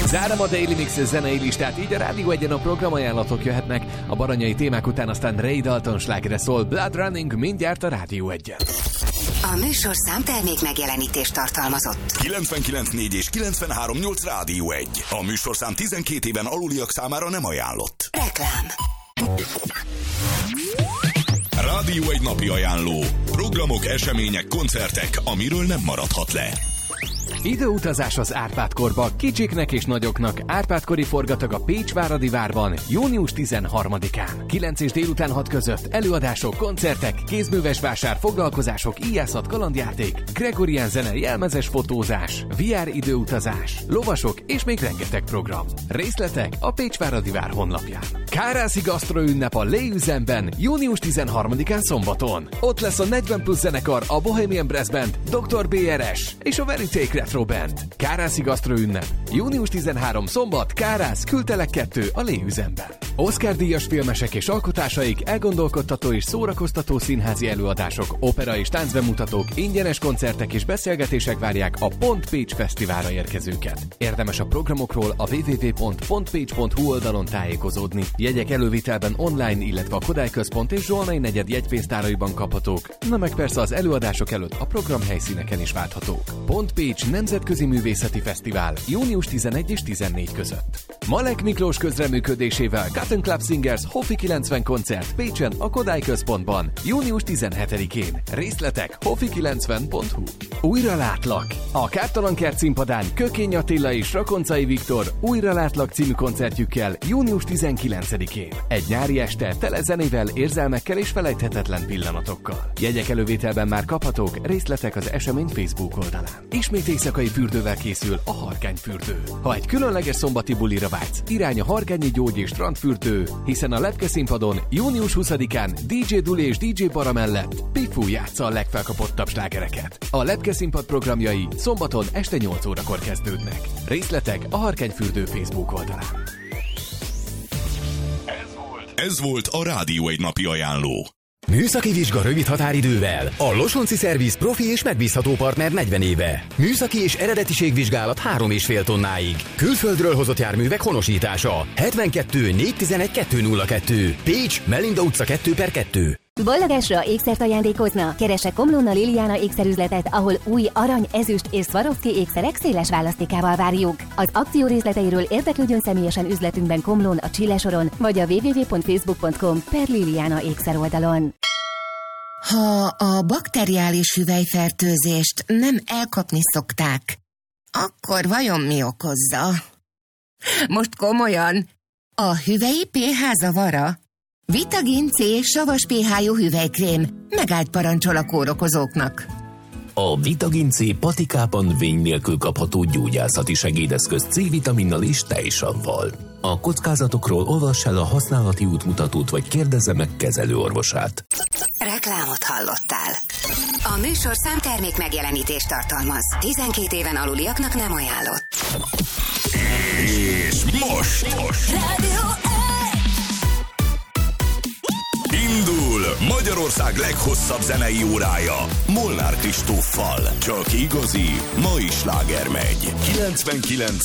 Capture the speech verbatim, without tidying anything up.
Zárom a Daily Mix zenei listát, így a Rádió Egyen a programajánlatok jöhetnek. A baranyai témák után aztán Ray Dalton slágere szól, Blood Running mindjárt a Rádió Egyen. A műsorszám termék megjelenítést tartalmazott. kilencvenkilenc négy és kilencvenhárom nyolc Rádió egy. A műsorszám tizenkét éven aluliak számára nem ajánlott. Reklám. Rádió egy napi ajánló. Programok, események, koncertek, amiről nem maradhat le. Időutazás az Árpád-korba, kicsiknek és nagyoknak. Árpád-kori forgatag a Pécsváradi Várban, június tizenharmadikán. kilenc és délután hat között előadások, koncertek, kézműves vásár, foglalkozások, íjászat, kalandjáték, gregorián zene, jelmezes fotózás, vé er időutazás, lovasok és még rengeteg program. Részletek a Pécsváradi Vár honlapján. Kárászi Gasztro ünnep a Léüzemben, június tizenharmadikán szombaton. Ott lesz a negyven plusz zenekar, a Bohemian Brass Band, doktor bé er es és a Veritake Retro Band. Kárászi Gasztro ünnep, június tizenharmadika szombat, Kárász, Kültelek kettő a Léüzemben. Oscar-díjas filmesek és alkotásaik, elgondolkodtató és szórakoztató színházi előadások, opera és táncbemutatók, ingyenes koncertek és beszélgetések várják a Pont Pécs Fesztiválra érkezőket. Érdemes a programokról a double-u double-u double-u pont pont pécs pont hu oldalon tájékozódni. Jegyek elővitelben online, illetve a Kodály Központ és Zsolnai negyed jegypénztáraiban kaphatók, na meg persze az előadások előtt a programhelyszíneken is válthatók. Pont Pécs Nemzetközi Művészeti Fesztivál június tizenegy és tizennégy között. Malek Miklós közreműködésével Cotton Club Singers Hofi kilencven koncert Pécsen a Kodály Központban június tizenhetedikén. Részletek hofi kilencven pont hu. Újra látlak! A Kártalan Kert színpadán Kökény Attila és Rakoncai Viktor Újra látlak című koncertjükkel június tizenkilencedikén. Egy nyári este tele zenével, érzelmekkel és felejthetetlen pillanatokkal. Jegyek elővételben már kaphatók, részletek az esemény Facebook oldalán. Ismét éjszakai fürdővel készül a Harkányfürdő. Ha egy különleges szombati bulira vágysz, irány a Harkányi Gyógy és Strandfürdő, hiszen a Lepke színpadon június huszadikán dé dzsé Duli és dé dzsé Bara mellett Pifu játsza a legfelkapottabb slágereket. A Lepke színpad programjai szombaton este nyolc órakor kezdődnek. Részletek a Harkányfürdő Facebook oldalán. Ez volt, Ez volt a Rádió egy napi ajánló. Műszaki vizsga rövid határidővel. A Losonci Szerviz profi és megbízható partner negyven éve. Műszaki és eredetiségvizsgálat három és fél tonnáig. Külföldről hozott járművek honosítása. hetvenkettő négyszáztizenegy kettőszázkettő. Pécs, Melinda utca kettő per kettő. Boldogásra ékszert ajándékozna? Keresse Komlón a Liliana ékszerüzletet, ahol új arany, ezüst és Swarovski ékszerek széles választékával várjuk. Az akció részleteiről érdeklődjön személyesen üzletünkben Komlón, a Csille soron, vagy a double-u double-u double-u pont facebook pont com per Liliana ékszer oldalon. Ha a bakteriális hüvelyfertőzést nem elkapni szokták, akkor vajon mi okozza? Most komolyan, a hüvelyi pé há zavara? Vitagin C savas pé há-jú hüvelykrém megállt parancsol a kórokozóknak. A Vitagin C patikában vény nélkül kapható gyógyászati segédeszköz C-vitaminnal és tejsavval. A kockázatokról olvass el a használati útmutatót, vagy kérdezze meg kezelőorvosát. Reklámot hallottál. A műsorszám termék megjelenítést tartalmaz. tizenkét éven aluliaknak nem ajánlott. És most! most. Indul Magyarország leghosszabb zenei órája Molnár Kristóffal. Csak igazi, mai sláger megy. kilencvenkilenc